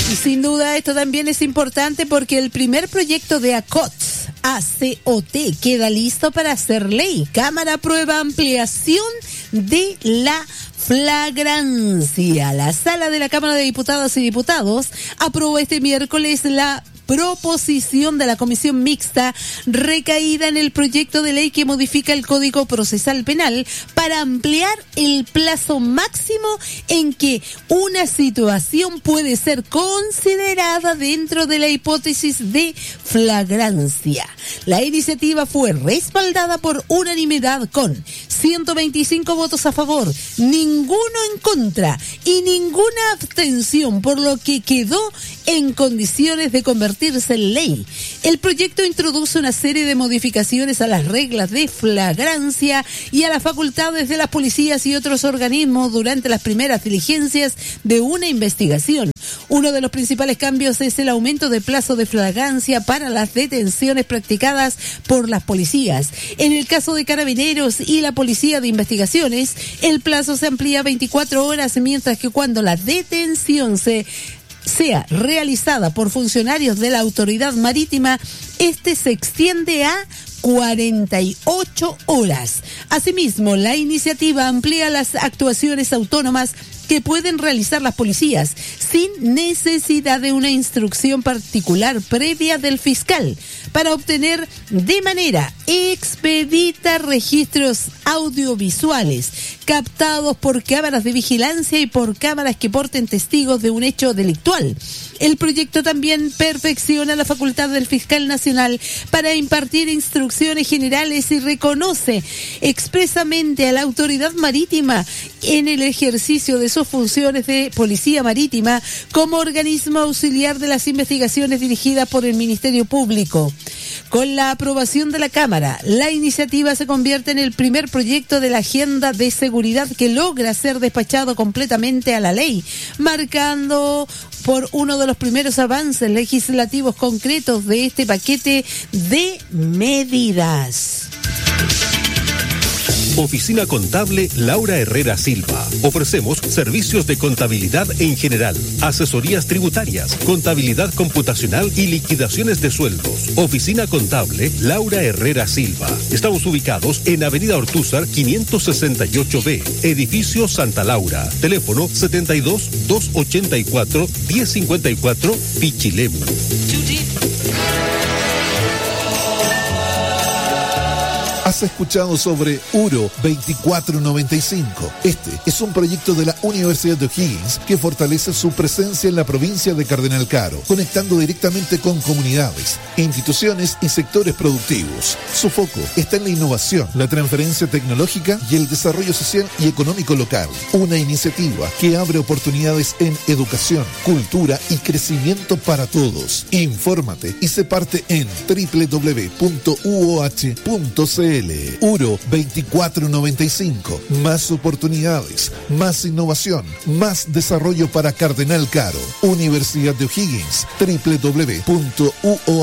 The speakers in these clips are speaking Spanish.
Y sin duda esto también es importante porque el primer proyecto de ACOT queda listo para hacer ley. Cámara aprueba ampliación de la flagrancia. La sala de la Cámara de Diputadas y Diputados aprobó este miércoles la proposición de la Comisión Mixta recaída en el proyecto de ley que modifica el Código Procesal Penal para ampliar el plazo máximo en que una situación puede ser considerada dentro de la hipótesis de flagrancia. La iniciativa fue respaldada por unanimidad con 125 votos a favor, ninguno en contra y ninguna abstención, por lo que quedó en condiciones de convertirse en ley. El proyecto introduce una serie de modificaciones a las reglas de flagrancia y a las facultades de las policías y otros organismos durante las primeras diligencias de una investigación. Uno de los principales cambios es el aumento de plazo de flagrancia para las detenciones practicadas por las policías. En el caso de Carabineros y la Policía de Investigaciones, el plazo se amplía a 24 horas, mientras que cuando la detención sea realizada por funcionarios de la autoridad marítima, se extiende a 48 horas. Asimismo, la iniciativa amplía las actuaciones autónomas que pueden realizar las policías sin necesidad de una instrucción particular previa del fiscal para obtener de manera expedita registros audiovisuales captados por cámaras de vigilancia y por cámaras que porten testigos de un hecho delictual. El proyecto también perfecciona la facultad del fiscal nacional para impartir instrucciones generales y reconoce expresamente a la autoridad marítima en el ejercicio de sus funciones de policía marítima como organismo auxiliar de las investigaciones dirigidas por el Ministerio Público. Con la aprobación de la Cámara, la iniciativa se convierte en el primer proyecto de la agenda de seguridad que logra ser despachado completamente a la ley, marcando por uno de los primeros avances legislativos concretos de este paquete de medidas. Oficina Contable Laura Herrera Silva. Ofrecemos servicios de contabilidad en general, asesorías tributarias, contabilidad computacional y liquidaciones de sueldos. Oficina Contable Laura Herrera Silva. Estamos ubicados en Avenida Ortúzar 568B, Edificio Santa Laura. Teléfono 72-284-1054, Pichilemu. ¿Has escuchado sobre URO 2495? Este es un proyecto de la Universidad de O'Higgins que fortalece su presencia en la provincia de Cardenal Caro, conectando directamente con comunidades, instituciones y sectores productivos. Su foco está en la innovación, la transferencia tecnológica y el desarrollo social y económico local. Una iniciativa que abre oportunidades en educación, cultura y crecimiento para todos. Infórmate y sé parte en www.uoh.cl. URO 2495. Más oportunidades, más innovación, más desarrollo para Cardenal Caro. Universidad de O'Higgins. www.uoh.cl.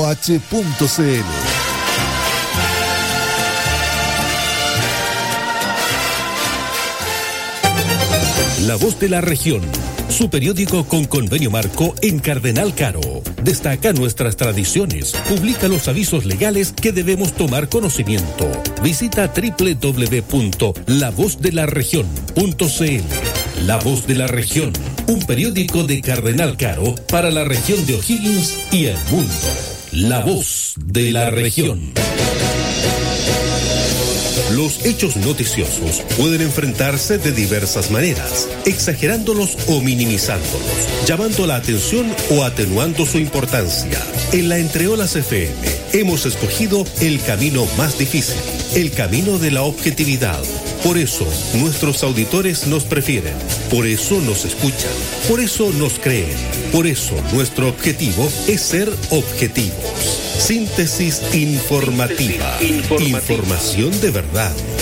La Voz de la Región, su periódico con convenio marco en Cardenal Caro. Destaca nuestras tradiciones, publica los avisos legales que debemos tomar conocimiento. Visita www.lavozdelarregion.cl. La Voz de la Región, un periódico de Cardenal Caro para la región de O'Higgins y el mundo. La Voz de la Región. Los hechos noticiosos pueden enfrentarse de diversas maneras, exagerándolos o minimizándolos, llamando la atención o atenuando su importancia. En la Entreolas FM hemos escogido el camino más difícil, el camino de la objetividad. Por eso nuestros auditores nos prefieren, por eso nos escuchan, por eso nos creen, por eso nuestro objetivo es ser objetivos. Síntesis informativa. Información de verdad.